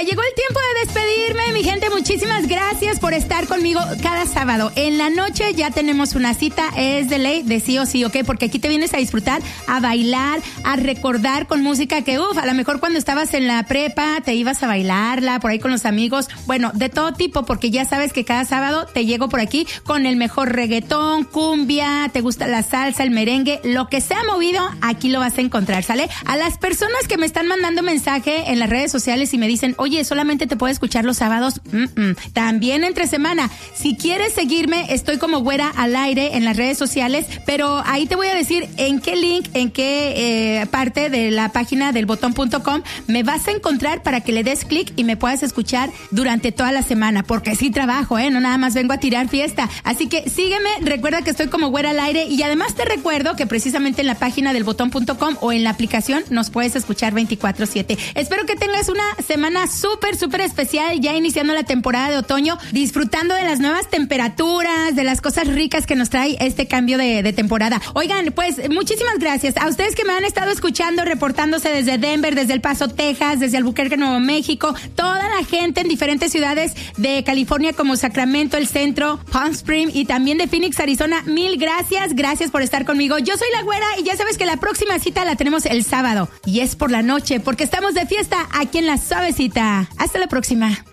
llegó el tiempo de despedirme, mi gente. Muchísimas gracias por estar conmigo cada sábado. En la noche ya tenemos una cita, es de ley, de sí o sí, ¿ok? Porque aquí te vienes a disfrutar, a bailar, a recordar con música que, a lo mejor cuando estabas en la prepa te ibas a bailarla por ahí con los amigos. Bueno, de todo tipo, porque ya sabes que cada sábado te llego por aquí con el mejor reggaetón, cumbia, te gusta la salsa, el merengue, lo que sea movido, aquí lo vas a encontrar, ¿sale? A las personas que me están mandando mensaje en las redes sociales y me dicen, oye, solamente te puedo escuchar los sábados, también entre semana. Si quieres seguirme, estoy como Güera al Aire en las redes sociales, pero ahí te voy a decir en qué link, en qué parte de la página del botón.com me vas a encontrar para que le des clic y me puedas escuchar durante toda la semana, porque sí trabajo, no nada más vengo a tirar fiesta. Así que sígueme, recuerda que estoy como Güera al Aire, y además te recuerdo que precisamente en la página del botón.com o en la aplicación nos puedes escuchar 24/7. Espero que tengas una semana súper especial, ya iniciando la temporada de otoño, disfrutando de las nuevas temperaturas, de las cosas ricas que nos trae este cambio de temporada. Oigan, pues muchísimas gracias a ustedes que me han estado escuchando, reportándose desde Denver, desde El Paso, Texas, desde Albuquerque, Nuevo México, toda la gente en diferentes ciudades de California como Sacramento, el centro, Palm Springs y también de Phoenix, Arizona. Mil gracias por estar conmigo. Yo soy la Güera y ya sabes que la próxima cita la tenemos el sábado y es por la noche porque estamos de fiesta aquí en La Suavecita. Hasta la próxima.